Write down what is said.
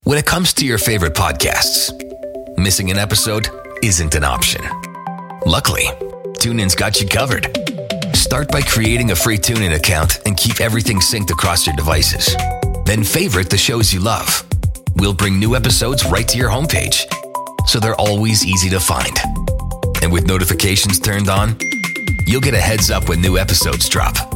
When it comes to your favorite podcasts, missing an episode isn't an option. Luckily, TuneIn's got you covered. Start by creating a free TuneIn account and keep everything synced across your devices. Then favorite the shows you love. We'll bring new episodes right to your homepage, so they're always easy to find. And with notifications turned on, you'll get a heads up when new episodes drop.